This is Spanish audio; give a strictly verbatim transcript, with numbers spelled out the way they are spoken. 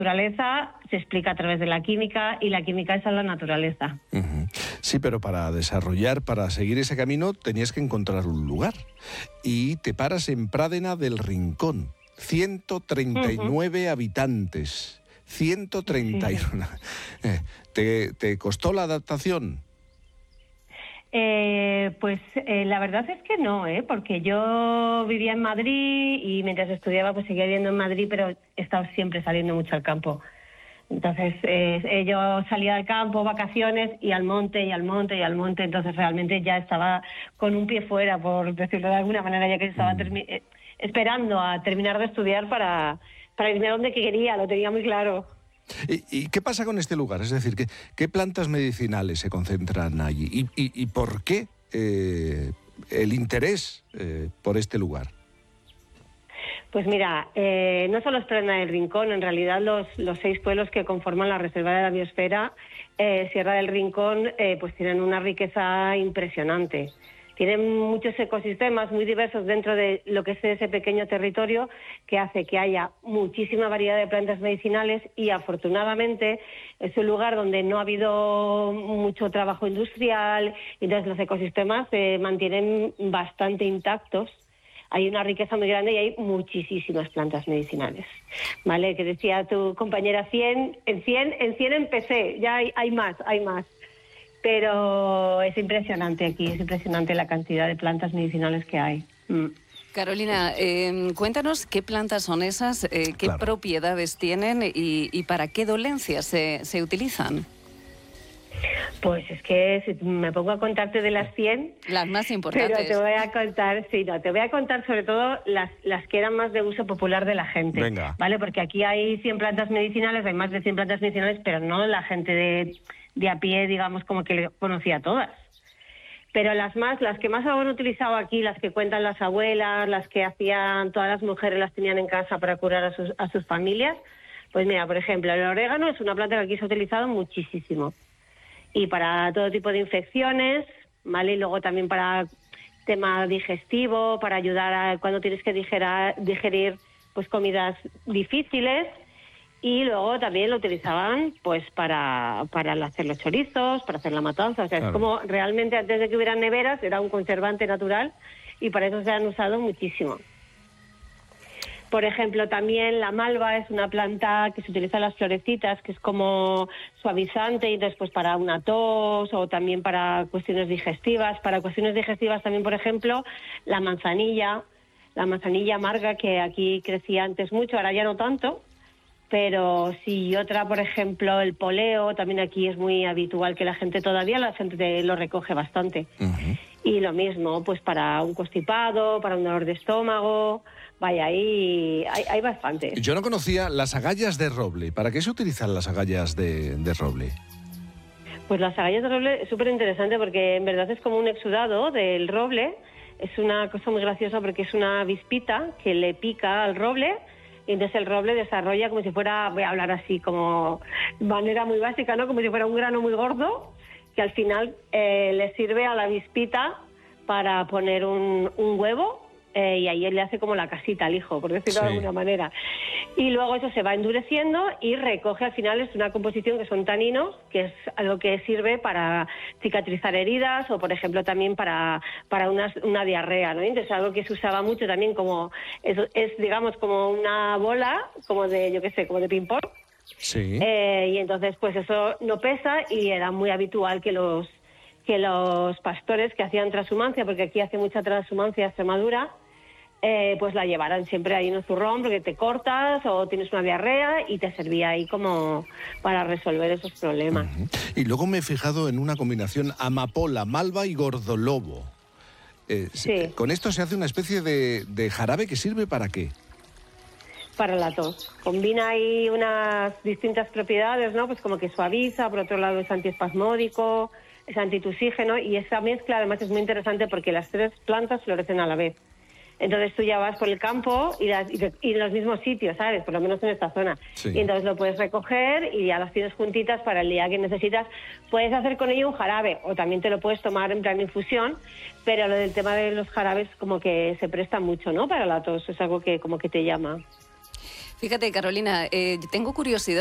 naturaleza se explica a través de la química y la química es a la naturaleza. Uh-huh. Sí, pero para desarrollar, para seguir ese camino, tenías que encontrar un lugar. Y te paras en Pradena del Rincón. ciento treinta y nueve uh-huh. habitantes. ciento treinta y uno. Sí. ¿Te, ¿Te costó la adaptación? Eh, pues eh, la verdad es que no, ¿eh? Porque yo vivía en Madrid y mientras estudiaba pues seguía viviendo en Madrid, pero he estado siempre saliendo mucho al campo. Entonces eh, yo salía al campo, vacaciones, y al monte, y al monte, y al monte, entonces realmente ya estaba con un pie fuera, por decirlo de alguna manera, ya que estaba termi- eh, esperando a terminar de estudiar para, para irme a donde quería, lo tenía muy claro. ¿Y, y qué pasa con este lugar? Es decir, ¿qué, qué plantas medicinales se concentran allí? ¿Y, y, y por qué eh, el interés eh, por este lugar? Pues mira, eh, no solo es Pradena del Rincón, en realidad los, los seis pueblos que conforman la Reserva de la Biosfera, eh, Sierra del Rincón, eh, pues tienen una riqueza impresionante. Tienen muchos ecosistemas muy diversos dentro de lo que es ese pequeño territorio, que hace que haya muchísima variedad de plantas medicinales, y afortunadamente es un lugar donde no ha habido mucho trabajo industrial, y entonces los ecosistemas se mantienen bastante intactos. Hay una riqueza muy grande y hay muchísimas plantas medicinales, ¿vale? Que decía tu compañera cien, en cien, en cien empecé, ya hay, hay más, hay más. Pero es impresionante aquí, es impresionante la cantidad de plantas medicinales que hay. Mm. Carolina, eh, cuéntanos qué plantas son esas, eh, qué claro. propiedades tienen y, y para qué dolencias se, se utilizan. Pues es que si me pongo a contarte de las cien... Las más importantes. Pero te voy a contar, sí, no, te voy a contar sobre todo las, las que eran más de uso popular de la gente. Venga. ¿Vale? Porque aquí hay cien plantas medicinales, hay más de cien plantas medicinales, pero no la gente de, de a pie, digamos, como que le conocía todas. Pero las más, las que más han utilizado aquí, las que cuentan las abuelas, las que hacían todas las mujeres, las tenían en casa para curar a sus, a sus familias, pues mira, por ejemplo, el orégano es una planta que aquí se ha utilizado muchísimo. Y para todo tipo de infecciones, ¿vale? Y luego también para tema digestivo, para ayudar a cuando tienes que digerar, digerir pues comidas difíciles. Y luego también lo utilizaban pues para, para hacer los chorizos, para hacer la matanza. O sea, claro. Es como realmente antes de que hubieran neveras era un conservante natural, y para eso se han usado muchísimo. Por ejemplo, también la malva es una planta que se utiliza en las florecitas, que es como suavizante, y después para una tos, o también para cuestiones digestivas. Para cuestiones digestivas también, por ejemplo, la manzanilla, la manzanilla amarga, que aquí crecía antes mucho, ahora ya no tanto. Pero sí, otra, por ejemplo, el poleo, también aquí es muy habitual que la gente todavía, la gente lo recoge bastante. Uh-huh. Y lo mismo, pues para un constipado, para un dolor de estómago, vaya, ahí hay, hay bastante. Yo no conocía las agallas de roble. ¿Para qué se utilizan las agallas de, de roble? Pues las agallas de roble es súper interesante porque en verdad es como un exudado del roble. Es una cosa muy graciosa porque es una avispita que le pica al roble, y entonces el roble desarrolla como si fuera, voy a hablar así como de manera muy básica, ¿no? Como si fuera un grano muy gordo, que al final eh, le sirve a la avispita para poner un, un huevo, eh, y ahí él le hace como la casita al hijo, por decirlo sí. de alguna manera. Y luego eso se va endureciendo y recoge, al final es una composición que son taninos, que es algo que sirve para cicatrizar heridas, o por ejemplo también para, para una, una diarrea, ¿no? Entonces algo que se usaba mucho también como, es, es digamos como una bola, como de, yo qué sé, como de ping-pong. Sí. Eh, y entonces pues eso no pesa, y era muy habitual que los que los pastores que hacían transhumancia, porque aquí hace mucha transhumancia Extremadura, eh, pues la llevaran siempre ahí en un zurrón, porque te cortas o tienes una diarrea, y te servía ahí como para resolver esos problemas. Uh-huh. Y luego me he fijado en una combinación amapola, malva y gordolobo. Eh, sí. Con esto se hace una especie de, de jarabe que sirve ¿para qué? Para la tos. Combina ahí unas distintas propiedades, ¿no? Pues como que suaviza, por otro lado es antiespasmódico, es antitusígeno, y esa mezcla además es muy interesante porque las tres plantas florecen a la vez. Entonces tú ya vas por el campo y, las, y, y en los mismos sitios, ¿sabes? Por lo menos en esta zona. Sí. Y entonces lo puedes recoger y ya las tienes juntitas para el día que necesitas. Puedes hacer con ello un jarabe, o también te lo puedes tomar en plan infusión, pero lo del tema de los jarabes como que se presta mucho, ¿no? Para la tos, es algo que como que te llama. Fíjate, Carolina, eh, tengo curiosidad